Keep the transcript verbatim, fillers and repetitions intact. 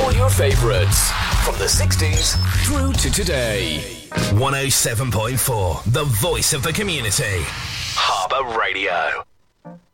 all your favourites from the sixties through to today. one oh seven point four, the voice of the community. Harbour Radio.